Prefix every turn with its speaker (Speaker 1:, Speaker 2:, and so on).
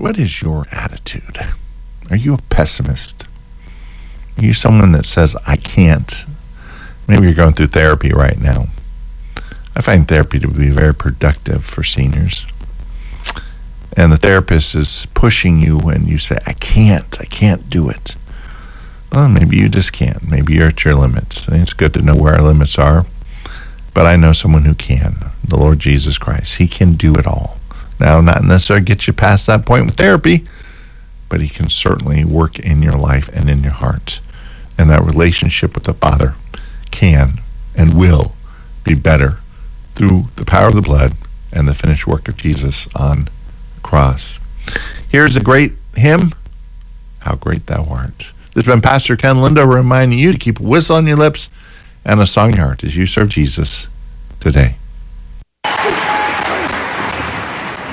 Speaker 1: What is your attitude? Are you a pessimist? Are you someone that says, I can't? Maybe you're going through therapy right now. I find therapy to be very productive for seniors. And the therapist is pushing you when you say, I can't do it. Well, maybe you just can't. Maybe you're at your limits. And it's good to know where our limits are. But I know someone who can, the Lord Jesus Christ. He can do it all. Now, not necessarily get you past that point with therapy, but he can certainly work in your life and in your heart. And that relationship with the Father can and will be better through the power of the blood and the finished work of Jesus on the cross. Here's a great hymn, How Great Thou Art. This has been Pastor Ken Lindo reminding you to keep a whistle on your lips and a song in your heart as you serve Jesus today.